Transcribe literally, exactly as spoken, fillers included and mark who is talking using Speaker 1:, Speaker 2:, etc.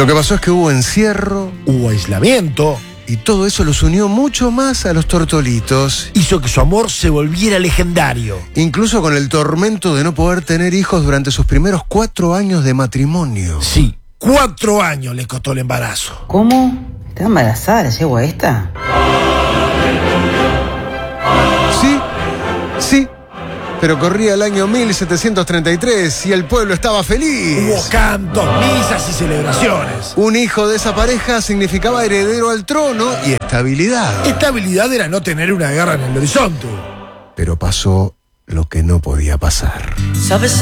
Speaker 1: Lo que pasó es que hubo encierro,
Speaker 2: Hubo aislamiento.
Speaker 1: y todo eso los unió mucho más a los Tortolitos.
Speaker 2: Hizo que su amor se volviera legendario.
Speaker 1: Incluso con el tormento de no poder tener hijos durante sus primeros cuatro años de matrimonio.
Speaker 2: Sí, cuatro años le costó el embarazo.
Speaker 3: ¿Cómo? ¿Está embarazada la yegua esta?
Speaker 1: Sí, sí, pero corría el año mil setecientos treinta y tres y el pueblo estaba feliz.
Speaker 2: Hubo cantos, misas y celebraciones.
Speaker 1: Un hijo de esa pareja significaba heredero al trono y estabilidad.
Speaker 2: Estabilidad era no tener una guerra en el horizonte.
Speaker 1: Pero pasó lo que no podía pasar.
Speaker 4: ¿Sabes